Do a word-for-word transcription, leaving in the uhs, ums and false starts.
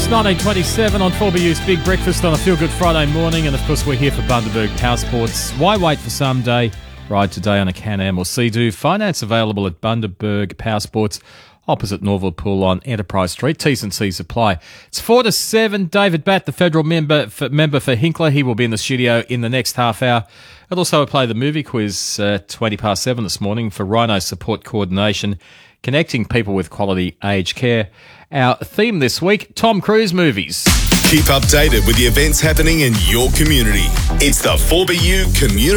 nineteen twenty-seven on four B U's Big Breakfast on a Feel Good Friday morning. And, of course, we're here for Bundaberg Power Sports. Why wait for some day? Ride today on a Can-Am or Sea-Doo. Finance available at Bundaberg Power Sports, opposite Norwood Pool on Enterprise Street. T's and C's apply. It's four to seven. David Batt, the federal member for, member for Hinkler, he will be in the studio in the next half hour. I'll also play the movie quiz uh, twenty past seven this morning for Rhino Support Coordination, connecting people with quality aged care. Our theme this week, Tom Cruise movies. Keep updated with the events happening in your community. It's the four B U Community